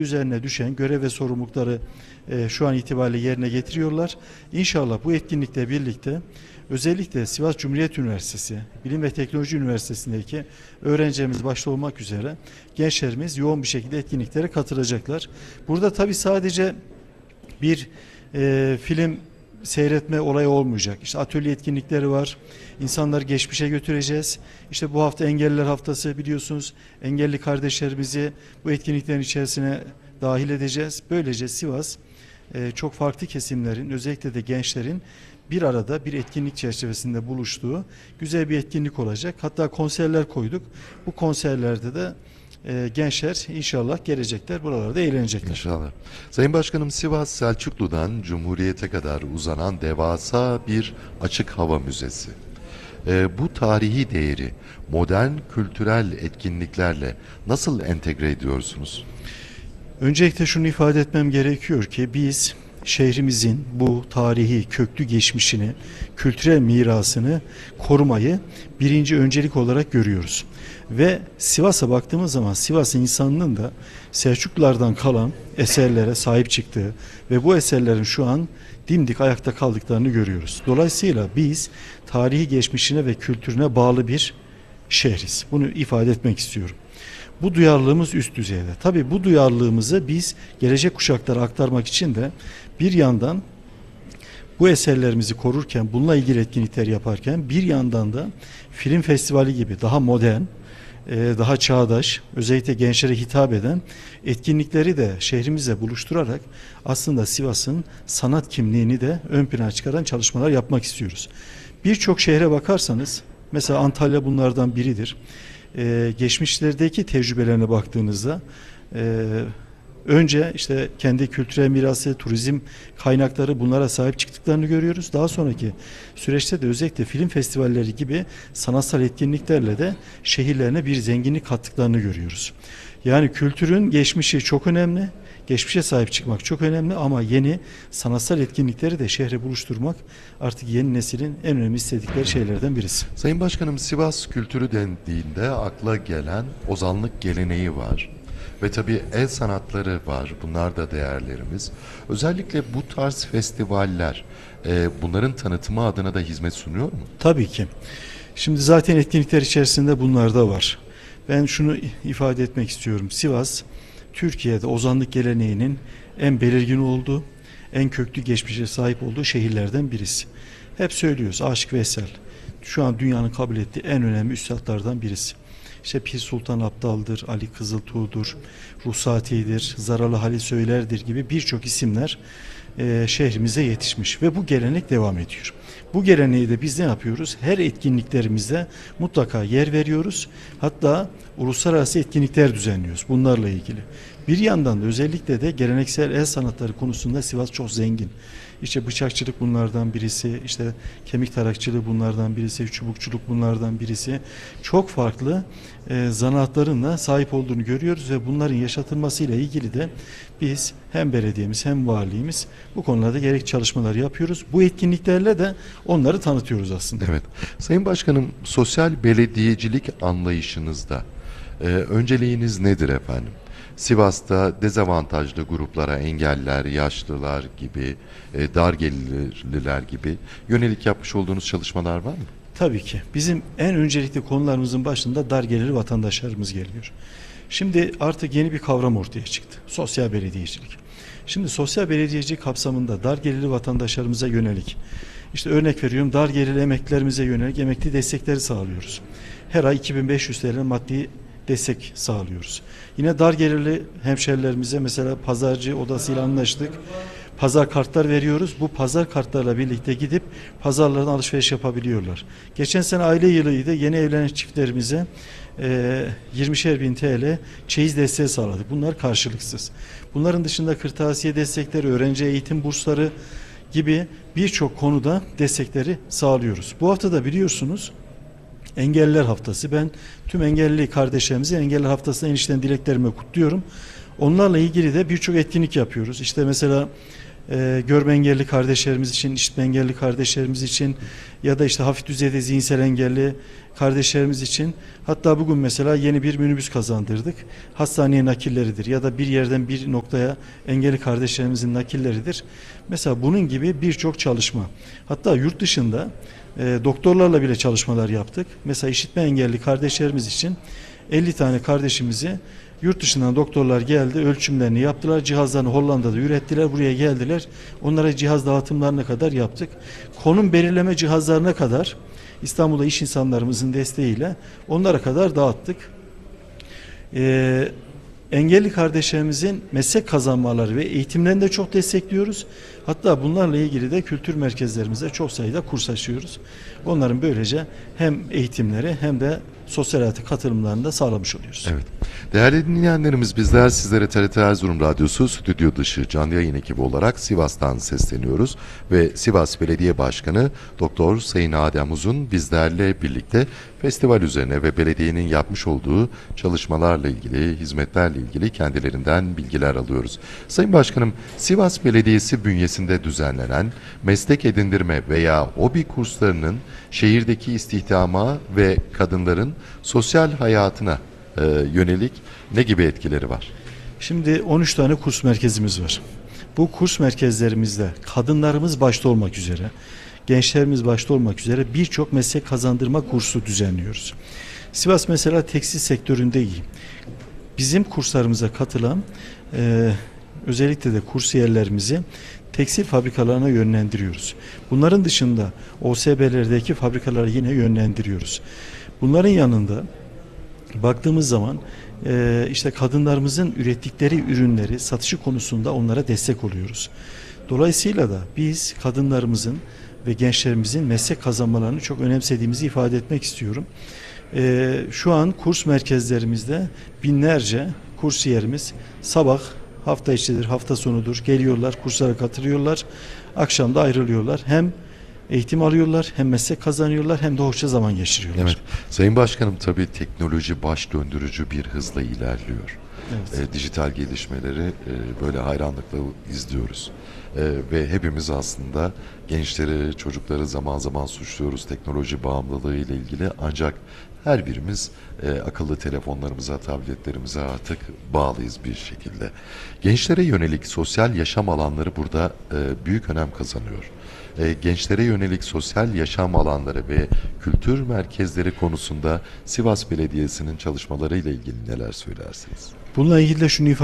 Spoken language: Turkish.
üzerine düşen görev ve sorumlulukları şu an itibariyle yerine getiriyorlar. İnşallah bu etkinlikle birlikte özellikle Sivas Cumhuriyet Üniversitesi, Bilim ve Teknoloji Üniversitesi'ndeki öğrencilerimiz başta olmak üzere gençlerimiz yoğun bir şekilde etkinliklere katılacaklar. Burada tabii sadece bir film seyretme olayı olmayacak. İşte atölye etkinlikleri var. İnsanları geçmişe götüreceğiz. İşte bu hafta Engelliler Haftası, biliyorsunuz. Engelli kardeşlerimizi bu etkinliklerin içerisine dahil edeceğiz. Böylece Sivas çok farklı kesimlerin, özellikle de gençlerin bir arada bir etkinlik çerçevesinde buluştuğu güzel bir etkinlik olacak. Hatta konserler koyduk. Bu konserlerde de gençler inşallah gelecekler, buralarda eğlenecekler. İnşallah. Sayın Başkanım, Sivas Selçuklu'dan Cumhuriyet'e kadar uzanan devasa bir açık hava müzesi. Bu tarihi değeri modern kültürel etkinliklerle nasıl entegre ediyorsunuz? Öncelikle şunu ifade etmem gerekiyor ki biz şehrimizin bu tarihi köklü geçmişini, kültürel mirasını korumayı birinci öncelik olarak görüyoruz. Ve Sivas'a baktığımız zaman Sivas insanının da Selçuklulardan kalan eserlere sahip çıktığı ve bu eserlerin şu an dimdik ayakta kaldıklarını görüyoruz. Dolayısıyla biz tarihi geçmişine ve kültürüne bağlı bir şehriz. Bunu ifade etmek istiyorum. Bu duyarlılığımız üst düzeyde. Tabii bu duyarlılığımızı biz gelecek kuşaklara aktarmak için de bir yandan bu eserlerimizi korurken, bununla ilgili etkinlikler yaparken bir yandan da film festivali gibi daha modern, daha çağdaş, özellikle gençlere hitap eden etkinlikleri de şehrimizle buluşturarak aslında Sivas'ın sanat kimliğini de ön plana çıkaran çalışmalar yapmak istiyoruz. Birçok şehre bakarsanız, mesela Antalya bunlardan biridir. Geçmişlerdeki tecrübelerine baktığınızda önce işte kendi kültürel mirası, turizm kaynakları, bunlara sahip çıktıklarını görüyoruz. Daha sonraki süreçte de özellikle film festivalleri gibi sanatsal etkinliklerle de şehirlerine bir zenginlik kattıklarını görüyoruz. Yani kültürün geçmişi çok önemli. Geçmişe sahip çıkmak çok önemli ama yeni sanatsal etkinlikleri de şehre buluşturmak artık yeni neslin en önemli istedikleri şeylerden birisi. Sayın Başkanım, Sivas kültürü dendiğinde akla gelen ozanlık geleneği var. Ve tabii el sanatları var. Bunlar da değerlerimiz. Özellikle bu tarz festivaller bunların tanıtımı adına da hizmet sunuyor mu? Tabii ki. Şimdi zaten etkinlikler içerisinde bunlar da var. Ben şunu ifade etmek istiyorum. Sivas, Türkiye'de ozanlık geleneğinin en belirgin olduğu, en köklü geçmişe sahip olduğu şehirlerden birisi. Hep söylüyoruz, Aşık Veysel şu an dünyanın kabul ettiği en önemli üstadlardan birisi. İşte Pir Sultan Abdal'dır, Ali Kızıltuğ'dur, Ruhsati'dir, Zaralı Halil Söyler'dir gibi birçok isimler şehrimize yetişmiş ve bu gelenek devam ediyor. Bu geleneği de biz ne yapıyoruz? Her etkinliklerimizde mutlaka yer veriyoruz. Hatta uluslararası etkinlikler düzenliyoruz bunlarla ilgili. Bir yandan da özellikle de geleneksel el sanatları konusunda Sivas çok zengin. İşte bıçakçılık bunlardan birisi, işte kemik tarakçılığı bunlardan birisi, çubukçuluk bunlardan birisi. Çok farklı zanaatların da sahip olduğunu görüyoruz ve bunların yaşatılmasıyla ilgili de biz hem belediyemiz hem valiliğimiz bu konularda gerekli çalışmalar yapıyoruz. Bu etkinliklerle de onları tanıtıyoruz aslında. Evet. Sayın Başkanım, sosyal belediyecilik anlayışınızda önceliğiniz nedir efendim? Sivas'ta dezavantajlı gruplara, engelliler, yaşlılar gibi, dar gelirliler gibi yönelik yapmış olduğunuz çalışmalar var mı? Tabii ki. Bizim en öncelikli konularımızın başında dar gelirli vatandaşlarımız geliyor. Şimdi artık yeni bir kavram ortaya çıktı. Sosyal belediyecilik. Şimdi sosyal belediyecilik kapsamında dar gelirli vatandaşlarımıza yönelik, işte örnek veriyorum, dar gelirli emeklilerimize yönelik emekli destekleri sağlıyoruz. Her ay 2500 TL maddi destek sağlıyoruz. Yine dar gelirli hemşerilerimize mesela pazarcı odasıyla anlaştık. Pazar kartlar veriyoruz. Bu pazar kartlarla birlikte gidip pazarlardan alışveriş yapabiliyorlar. Geçen sene aile yılıydı. Yeni evlenen çiftlerimize 20'şer bin TL çeyiz desteği sağladık. Bunlar karşılıksız. Bunların dışında kırtasiye destekleri, öğrenci eğitim bursları gibi birçok konuda destekleri sağlıyoruz. Bu hafta da biliyorsunuz Engelliler Haftası. Ben tüm engelli kardeşlerimizi Engelliler Haftası'na en içten dileklerimi kutluyorum. Onlarla ilgili de birçok etkinlik yapıyoruz. İşte mesela görme engelli kardeşlerimiz için, işitme engelli kardeşlerimiz için ya da işte hafif düzeyde zihinsel engelli kardeşlerimiz için. Hatta bugün mesela yeni bir minibüs kazandırdık. Hastaneye nakilleridir ya da bir yerden bir noktaya engelli kardeşlerimizin nakilleridir. Mesela bunun gibi birçok çalışma. Hatta yurt dışında doktorlarla bile çalışmalar yaptık. Mesela işitme engelli kardeşlerimiz için 50 tane kardeşimizi yurt dışından doktorlar geldi, ölçümlerini yaptılar, cihazlarını Hollanda'da ürettiler, buraya geldiler. Onlara cihaz dağıtımlarına kadar yaptık. Konum belirleme cihazlarına kadar İstanbul'da iş insanlarımızın desteğiyle onlara kadar dağıttık. Engelli kardeşlerimizin meslek kazanmaları ve eğitimlerini de çok destekliyoruz. Hatta bunlarla ilgili de kültür merkezlerimize çok sayıda kurs açıyoruz. Onların böylece hem eğitimleri hem de sosyal hayata katılımlarını da sağlamış oluyoruz. Evet. Değerli dinleyenlerimiz, bizler sizlere TRT Erzurum Radyosu stüdyo dışı canlı yayın ekibi olarak Sivas'tan sesleniyoruz ve Sivas Belediye Başkanı Doktor Sayın Adem Uzun bizlerle birlikte festival üzerine ve belediyenin yapmış olduğu çalışmalarla ilgili, hizmetlerle ilgili kendilerinden bilgiler alıyoruz. Sayın Başkanım, Sivas Belediyesi bünyesinde düzenlenen meslek edindirme veya hobi kurslarının şehirdeki istihdama ve kadınların sosyal hayatına yönelik ne gibi etkileri var? Şimdi 13 tane kurs merkezimiz var. Bu kurs merkezlerimizde kadınlarımız başta olmak üzere, gençlerimiz başta olmak üzere birçok meslek kazandırma kursu düzenliyoruz. Sivas mesela tekstil sektöründe iyi. Bizim kurslarımıza katılan özellikle de kursiyerlerimizi tekstil fabrikalarına yönlendiriyoruz. Bunların dışında OSB'lerdeki fabrikalara yine yönlendiriyoruz. Bunların yanında baktığımız zaman işte kadınlarımızın ürettikleri ürünleri satışı konusunda onlara destek oluyoruz. Dolayısıyla da biz kadınlarımızın ve gençlerimizin meslek kazanmalarını çok önemsediğimizi ifade etmek istiyorum. Şu an kurs merkezlerimizde binlerce kursiyerimiz sabah, hafta içidir, hafta sonudur geliyorlar, kurslara katılıyorlar, akşam da ayrılıyorlar. Hem eğitim alıyorlar, hem meslek kazanıyorlar, hem de hoşça zaman geçiriyorlar. Evet. Sayın Başkanım, tabii teknoloji baş döndürücü bir hızla ilerliyor. Evet. Dijital gelişmeleri böyle hayranlıkla izliyoruz. Ve hepimiz aslında gençleri, çocukları zaman zaman suçluyoruz teknoloji bağımlılığı ile ilgili. Ancak her birimiz akıllı telefonlarımıza, tabletlerimize artık bağlıyız bir şekilde. Gençlere yönelik sosyal yaşam alanları burada büyük önem kazanıyor. Gençlere yönelik sosyal yaşam alanları ve kültür merkezleri konusunda Sivas Belediyesi'nin çalışmalarıyla ilgili neler söylersiniz? Bununla ilgili de şunu ifade